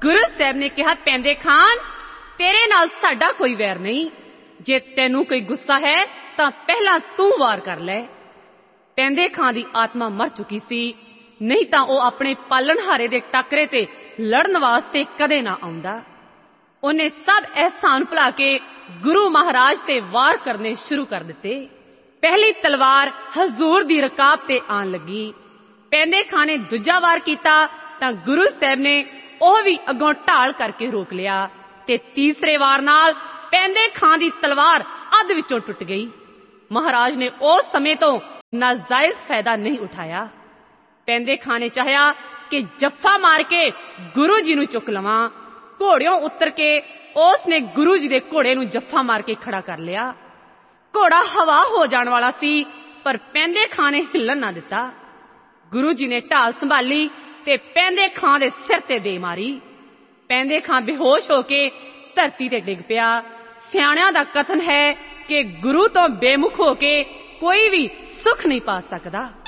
ਗੁਰੂ ਸਾਹਿਬ ਨੇ ਕਿਹਾ, ਪੈਂਦੇ ਖਾਨ, ਤੇਰੇ ਨਾਲ ਸਾਡਾ ਕੋਈ ਵੈਰ ਨਹੀਂ। ਜੇ ਤੈਨੂੰ ਕੋਈ ਗੁੱਸਾ ਹੈ ਤਾਂ ਪਹਿਲਾਂ ਤੂੰ ਵਾਰ ਕਰ ਲੈ। ਪੈਂਦੇ ਖਾਂ ਦੀ ਆਤਮਾ ਮਰ ਚੁੱਕੀ ਸੀ, ਨਹੀਂ ਤਾਂ ਉਹ ਆਪਣੇ ਪਾਲਣਹਾਰੇ ਦੇ ਟਾਕਰੇ ਤੇ ਲੜਨ ਵਾਸਤੇ ਕਦੇ ਨਾ ਆਉਂਦਾ। ਉਹਨੇ ਸਭ ਅਹਿਸਾਨ ਭੁਲਾ ਕੇ ਗੁਰੂ ਮਹਾਰਾਜ ਤੇ ਵਾਰ ਕਰਨੇ ਸ਼ੁਰੂ ਕਰ ਦਿੱਤੇ। ਪਹਿਲੀ ਤਲਵਾਰ ਹਜ਼ੂਰ ਦੀ ਰਕਾਬ ਤੇ ਆਣ ਲੱਗੀ। ਪੈਂਦੇ ਖਾਂ ਨੇ ਦੂਜਾ ਵਾਰ ਕੀਤਾ ਤਾਂ ਗੁਰੂ ਸਾਹਿਬ ਨੇ ਉਹ ਵੀ ਅੱਗੋਂ ਢਾਲ ਕਰਕੇ ਰੋਕ ਲਿਆ ਤੇ ਤੀਸਰੇ ਵਾਰ ਨਾਲ ਪੈਂਦੇ ਖਾਂ ਦੀ ਤਲਵਾਰ ਅੱਧ ਵਿੱਚੋਂ ਟੁੱਟ ਗਈ। ਮਹਾਰਾਜ ਨੇ ਉਸ ਸਮੇਂ ਤੋਂ ਨਾਜਾਇਜ਼ ਫਾਇਦਾ ਨਹੀਂ ਉਠਾਇਆ। ਪੈਂਦੇ ਖਾਂ ਨੇ ਚਾਹਿਆ ਕਿ ਜੱਫਾ ਮਾਰ ਕੇ ਗੁਰੂ ਜੀ ਨੂੰ ਚੁੱਕ ਲਵਾਂ। ਘੋੜਿਓਂ ਉਤਰ ਕੇ ਉਸ ਨੇ ਗੁਰੂ ਜੀ ਦੇ ਘੋੜੇ ਨੂੰ ਜੱਫਾ ਮਾਰ ਕੇ ਖੜਾ ਕਰ ਲਿਆ। ਘੋੜਾ ਹਵਾ ਹੋ ਜਾਣ ਵਾਲਾ ਸੀ, ਪਰ ਪੈਂਦੇ ਖਾਂ ਨੇ ਹਿੱਲਣ ਨਾ ਦਿੱਤਾ। ਗੁਰੂ ਜੀ ਨੇ ਢਾਲ ਸੰਭਾਲੀ ਤੇ ਪੈਂਦੇ ਖਾਂ ਦੇ ਸਿਰ ਤੇ ਦੇ ਮਾਰੀ। ਪੈਂਦੇ ਖਾਂ ਬੇਹੋਸ਼ ਹੋ ਕੇ ਧਰਤੀ ਤੇ ਡਿੱਗ ਪਿਆ। ਸਿਆਣਿਆਂ ਦਾ ਕਥਨ ਹੈ ਕਿ ਗੁਰੂ ਤੋਂ ਬੇਮੁਖ ਹੋ ਕੇ ਕੋਈ ਵੀ ਸੁੱਖ ਨਹੀਂ ਪਾ ਸਕਦਾ।